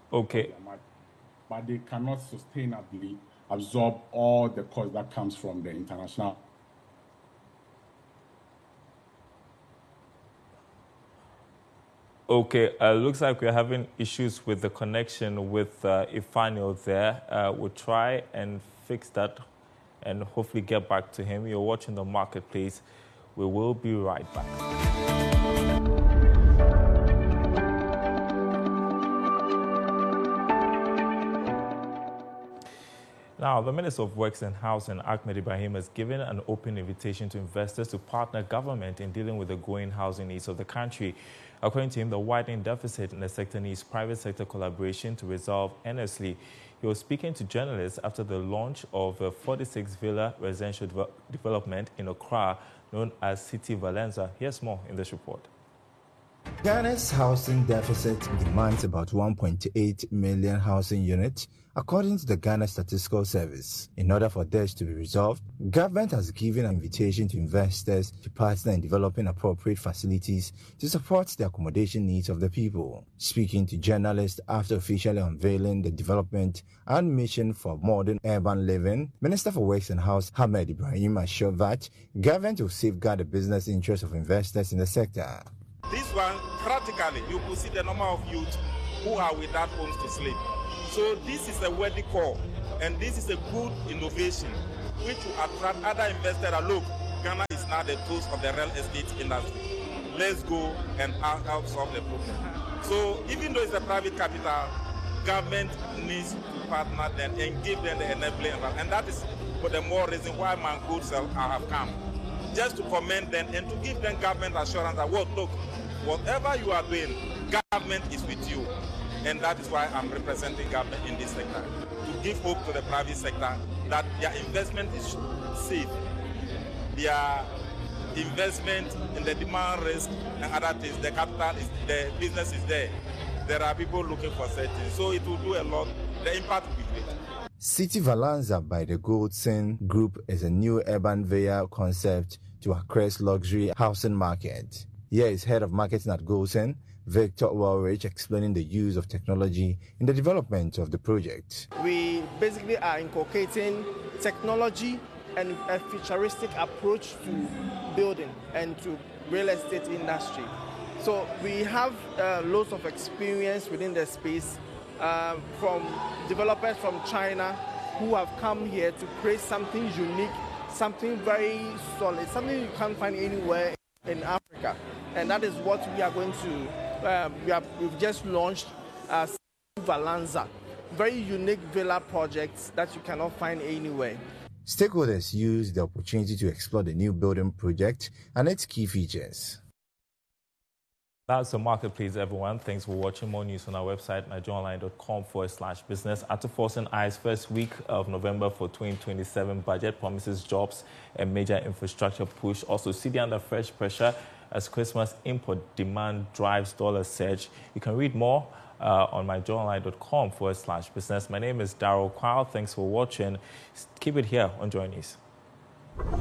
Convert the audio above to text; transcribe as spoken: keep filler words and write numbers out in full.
Okay. But they cannot sustainably absorb all the cost that comes from the international. Okay, uh, looks like we're having issues with the connection with uh, Ifaniel there. Uh, we'll try and fix that and hopefully get back to him. You're watching The Marketplace. We will be right back. Now, the Minister of Works and Housing, Ahmed Ibrahim, has given an open invitation to investors to partner government in dealing with the growing housing needs of the country. According to him, the widening deficit in the sector needs private sector collaboration to resolve earnestly. He was speaking to journalists after the launch of a forty-six villa residential de development in Accra known as City Valenza. Here's more in this report. Ghana's housing deficit demands about one point eight million housing units, according to the Ghana Statistical Service. In order for this to be resolved, government has given an invitation to investors to partner in developing appropriate facilities to support the accommodation needs of the people. Speaking to journalists after officially unveiling the development and mission for modern urban living, Minister for Works and Housing Ahmed Ibrahim assured that government will safeguard the business interests of investors in the sector. This one, practically, you could see the number of youth who are without homes to sleep. So this is a worthy call, and this is a good innovation, which will attract other investors that, look, Ghana is now the toast of the real estate industry. Let's go and help solve the problem. So even though it's a private capital, government needs to partner them and give them the enabling environment. And that is for the more reason why my good self have come. Just to commend them and to give them government assurance that, well, look, whatever you are doing, government is with you. And that is why I'm representing government in this sector, to give hope to the private sector that their investment is safe. Their investment in the demand risk and other things, the capital is, the business is there. There are people looking for certain. So it will do a lot. The impact will be great. City Valenza by the Goldson Group is a new urban villa concept to Accra's luxury housing market. Here is head of marketing at Goldson, Victor Walrich, explaining the use of technology in the development of the project. We basically are inculcating technology and a futuristic approach to building and to real estate industry. So we have uh, loads of experience within the space uh, from developers from China who have come here to create something unique, something very solid, something you can't find anywhere in Africa. And that is what we are going to, uh, we have, we've just launched uh, Valenza, very unique villa projects that you cannot find anywhere. Stakeholders used the opportunity to explore the new building project and its key features. That's The Marketplace, everyone. Thanks for watching. More news on our website, nigerianonline.com forward slash business. After forcing eyes, first week of November for twenty twenty-seven budget promises jobs and major infrastructure push. Also, city under fresh pressure as Christmas import demand drives dollar surge. You can read more uh, on myjournalline.com forward slash business. My name is Daryl Kwao. Thanks for watching. Keep it here on Joy News.